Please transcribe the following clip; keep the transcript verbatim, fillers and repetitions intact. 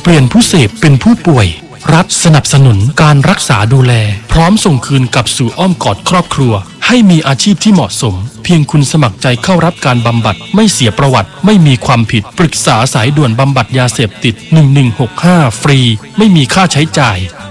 เปลี่ยนผู้เสพเป็นผู้ป่วยรัฐสนับสนุนการรักษาดูแลพร้อมส่งคืนกลับสู่อ้อมกอดครอบครัวให้มีอาชีพที่เหมาะสมเพียงคุณสมัครใจเข้ารับการบำบัดไม่เสียประวัติไม่มีความผิดปรึกษาสายด่วนบำบัดยาเสพติดหนึ่งหนึ่งหกห้าฟรีไม่มีค่าใช้จ่าย